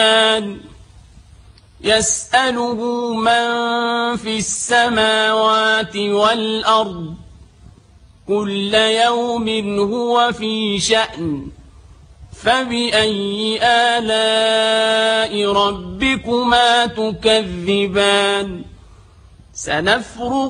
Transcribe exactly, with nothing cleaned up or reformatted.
يسأله من في السماوات والأرض كل يوم هو في شأن فبأي آلاء ربكما تكذبان سنفرغ